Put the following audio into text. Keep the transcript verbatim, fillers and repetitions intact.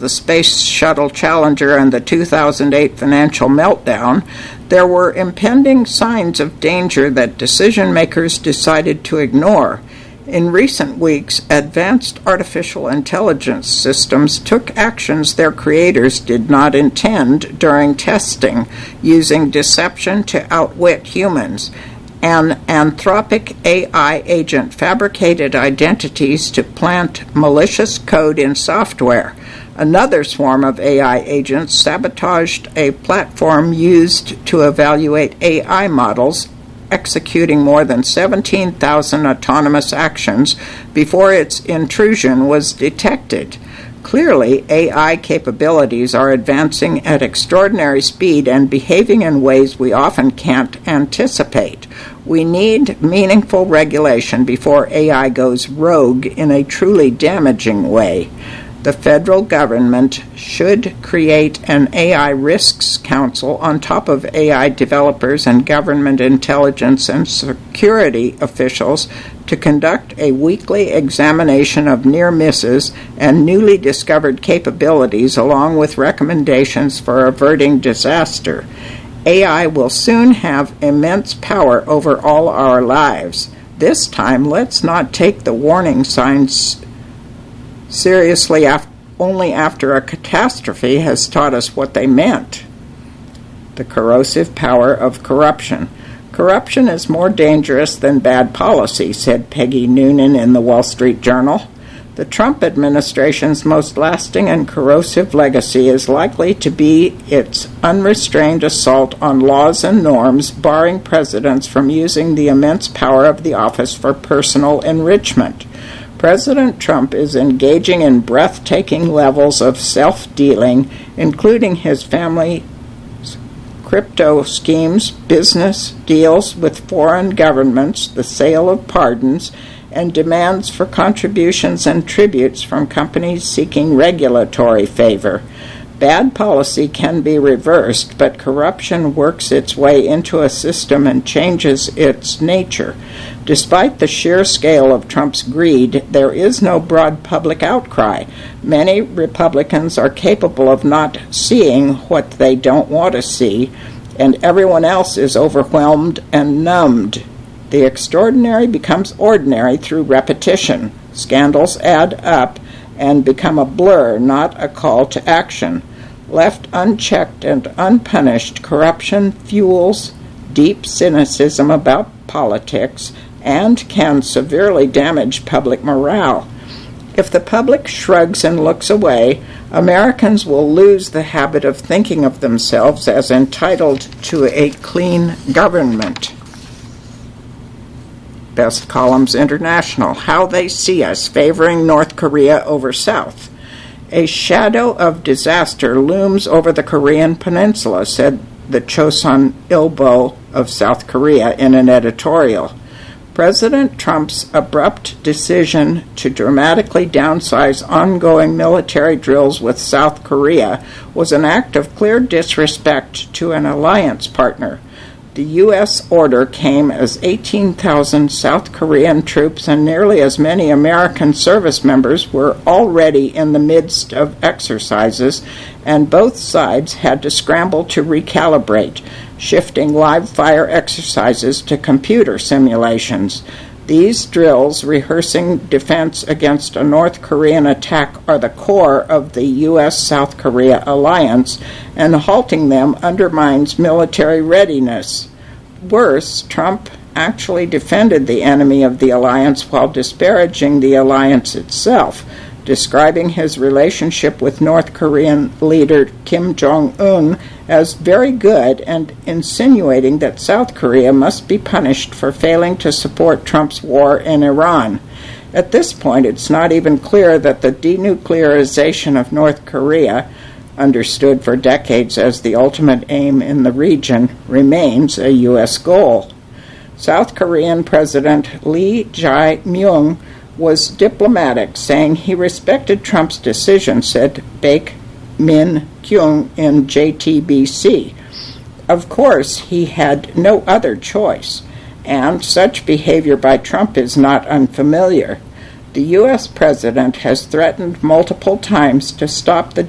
the Space Shuttle Challenger and the two thousand eight financial meltdown, there were impending signs of danger that decision-makers decided to ignore. In recent weeks, advanced artificial intelligence systems took actions their creators did not intend during testing, using deception to outwit humans. An Anthropic A I agent fabricated identities to plant malicious code in software. Another swarm of A I agents sabotaged a platform used to evaluate A I models, executing more than seventeen thousand autonomous actions before its intrusion was detected. Clearly, A I capabilities are advancing at extraordinary speed and behaving in ways we often can't anticipate. We need meaningful regulation before A I goes rogue in a truly damaging way. The federal government should create an A I risks council on top of A I developers and government intelligence and security officials to conduct a weekly examination of near misses and newly discovered capabilities, along with recommendations for averting disaster. A I will soon have immense power over all our lives. This time, let's not take the warning signs seriously af- only after a catastrophe has taught us what they meant. The corrosive power of corruption. Corruption is more dangerous than bad policy, said Peggy Noonan in the Wall Street Journal. The Trump administration's most lasting and corrosive legacy is likely to be its unrestrained assault on laws and norms, barring presidents from using the immense power of the office for personal enrichment. President Trump is engaging in breathtaking levels of self-dealing, including his family's crypto schemes, business deals with foreign governments, the sale of pardons, and demands for contributions and tributes from companies seeking regulatory favor. Bad policy can be reversed, but corruption works its way into a system and changes its nature. Despite the sheer scale of Trump's greed, there is no broad public outcry. Many Republicans are capable of not seeing what they don't want to see, and everyone else is overwhelmed and numbed. The extraordinary becomes ordinary through repetition. Scandals add up and become a blur, not a call to action. Left unchecked and unpunished, corruption fuels deep cynicism about politics and can severely damage public morale. If the public shrugs and looks away, Americans will lose the habit of thinking of themselves as entitled to a clean government. Best Columns International, How They See Us, Favoring North Korea Over South. A shadow of disaster looms over the Korean peninsula, said the Chosun Ilbo of South Korea in an editorial. President Trump's abrupt decision to dramatically downsize ongoing military drills with South Korea was an act of clear disrespect to an alliance partner. The U S order came as eighteen thousand South Korean troops and nearly as many American service members were already in the midst of exercises, and both sides had to scramble to recalibrate, shifting live-fire exercises to computer simulations. These drills, rehearsing defense against a North Korean attack, are the core of the U S South Korea alliance, and halting them undermines military readiness. Worse, Trump actually defended the enemy of the alliance while disparaging the alliance itself, describing his relationship with North Korean leader Kim Jong-un as very good and insinuating that South Korea must be punished for failing to support Trump's war in Iran. At this point, it's not even clear that the denuclearization of North Korea, understood for decades as the ultimate aim in the region, remains a U S goal. South Korean President Lee Jae-myung was diplomatic, saying he respected Trump's decision, said Baek Min Kyung in J T B C. Of course, he had no other choice, and such behavior by Trump is not unfamiliar. The U S president has threatened multiple times to stop the